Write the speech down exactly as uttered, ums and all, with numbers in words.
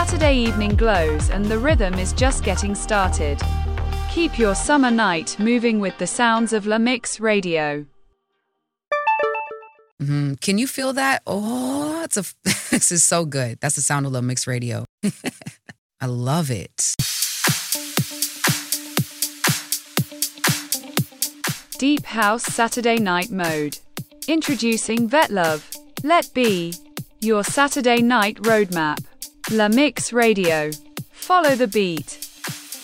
Saturday evening glows and the rhythm is just getting started. Keep your summer night moving with the sounds of La Mix Radio. Mm-hmm. Can you feel that? Oh, it's a, this is so good. That's the sound of La Mix Radio. I love it. Deep House Saturday Night Mode. Introducing Vetlove. Let Be. Your Saturday night roadmap. La Mix Radio. Follow the beat.